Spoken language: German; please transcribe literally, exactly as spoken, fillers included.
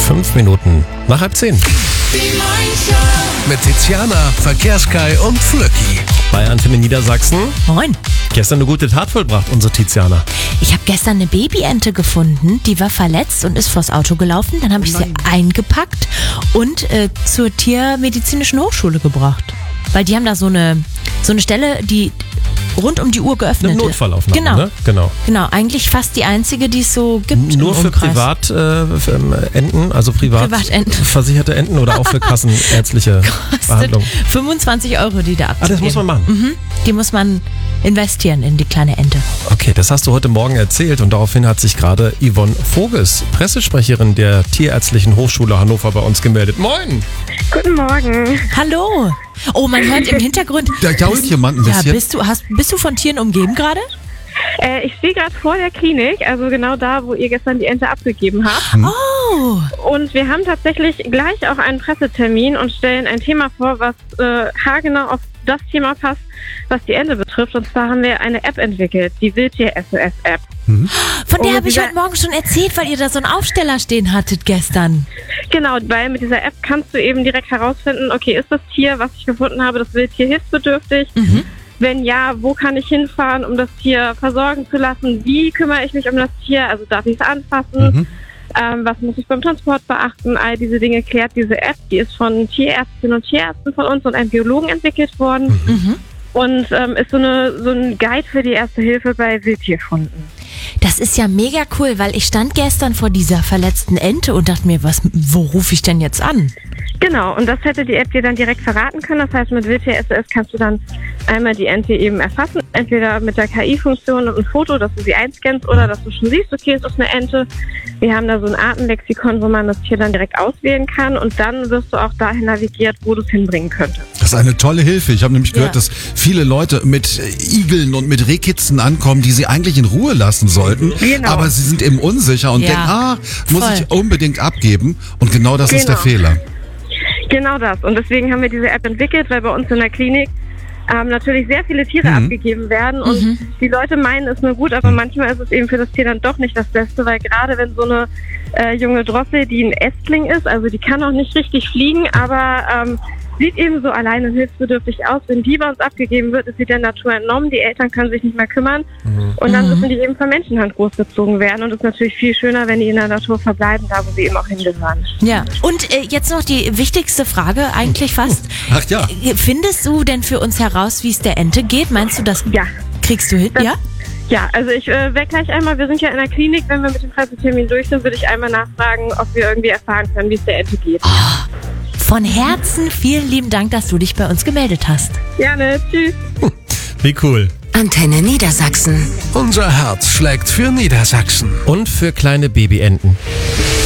Fünf Minuten nach halb zehn. Mit Tiziana, Verkehrskai und Flöcki. Bei Antenne Niedersachsen. Moin. Gestern eine gute Tat vollbracht, unsere Tiziana. Ich habe gestern eine Babyente gefunden, die war verletzt und ist vors Auto gelaufen. Dann habe ich sie eingepackt und äh, zur Tiermedizinischen Hochschule gebracht. Weil die haben da so eine, so eine Stelle, die rund um die Uhr geöffnet Eine ist. Notfallaufnahme, Genau. ne? Genau. Genau, eigentlich fast die einzige, die es so gibt. Nur im für Umkreis. Privatenten, äh, also privat Privatenten. versicherte Enten oder auch für kassenärztliche Behandlung. Kostet fünfundzwanzig Euro, die da Ah, abzugeben. das muss man machen. Mhm. Die muss man investieren in die kleine Ente. Okay, das hast du heute Morgen erzählt und daraufhin hat sich gerade Yvonne Voges, Pressesprecherin der Tierärztlichen Hochschule Hannover, bei uns gemeldet. Moin! Guten Morgen. Hallo! Oh, man hört im Hintergrund. Da jault jemand ein Ja, bisschen. bist du, hast, bist du von Tieren umgeben gerade? Äh, ich stehe gerade vor der Klinik, also genau da, wo ihr gestern die Ente abgegeben habt. Oh! Und wir haben tatsächlich gleich auch einen Pressetermin und stellen ein Thema vor, was äh, haargenau auf das Thema passt, was die Ente betrifft. Und zwar haben wir eine App entwickelt, die Wildtier-S O S-App. Von der Oh, habe ich dieser- heute Morgen schon erzählt, weil ihr da so einen Aufsteller stehen hattet gestern. Genau, weil mit dieser App kannst du eben direkt herausfinden, okay, ist das Tier, was ich gefunden habe, das Wildtier hilfsbedürftig? Mhm. Wenn ja, wo kann ich hinfahren, um das Tier versorgen zu lassen? Wie kümmere ich mich um das Tier? Also darf ich es anfassen? Mhm. Ähm, was muss ich beim Transport beachten? All diese Dinge klärt diese App. Die ist von Tierärztinnen und Tierärzten von uns und einem Biologen entwickelt worden. Mhm. Und ähm, ist so, eine, so ein Guide für die Erste Hilfe bei Wildtierfunden. Das ist ja mega cool, weil ich stand gestern vor dieser verletzten Ente und dachte mir, was, wo rufe ich denn jetzt an? Genau, und das hätte die App dir dann direkt verraten können. Das heißt, mit Wildtier-S O S kannst du dann einmal die Ente eben erfassen. Entweder mit der K I-Funktion und ein Foto, dass du sie einscannst oder dass du schon siehst, okay, es ist eine Ente. Wir haben da so ein Artenlexikon, wo man das Tier dann direkt auswählen kann. Und dann wirst du auch dahin navigiert, wo du es hinbringen könntest. Das ist eine tolle Hilfe. Ich habe nämlich gehört, Ja. dass viele Leute mit äh, Igeln und mit Rehkitzen ankommen, die sie eigentlich in Ruhe lassen sollten. Genau. Aber sie sind eben unsicher und Ja. denken, ah, muss Voll. ich unbedingt abgeben. Und genau das ist der Genau. Fehler. Genau das. Und deswegen haben wir diese App entwickelt, weil bei uns in der Klinik ähm, natürlich sehr viele Tiere Mhm. abgegeben werden. Und Mhm. die Leute meinen es nur gut, aber manchmal ist es eben für das Tier dann doch nicht das Beste, weil gerade wenn so eine äh, junge Drossel, die ein Ästling ist, also die kann auch nicht richtig fliegen, aber ähm, sieht eben so allein und hilfsbedürftig aus. Wenn die bei uns abgegeben wird, ist sie der Natur entnommen. Die Eltern können sich nicht mehr kümmern. Und dann müssen die eben von Menschenhand großgezogen werden. Und es ist natürlich viel schöner, wenn die in der Natur verbleiben, da wo sie eben auch hingehören. Ja. Und äh, jetzt noch die wichtigste Frage eigentlich fast. Ach ja. Äh, Findest du denn für uns heraus, wie es der Ente geht? Meinst du, das Ja. kriegst du hin? Das- Ja? Ja, also ich äh, werde gleich einmal, wir sind ja in der Klinik, wenn wir mit dem Pressetermin durch sind, würde ich einmal nachfragen, ob wir irgendwie erfahren können, wie es der Ente geht. Von Herzen vielen lieben Dank, dass du dich bei uns gemeldet hast. Gerne, tschüss. Wie cool. Antenne Niedersachsen. Unser Herz schlägt für Niedersachsen. Und für kleine Babyenten.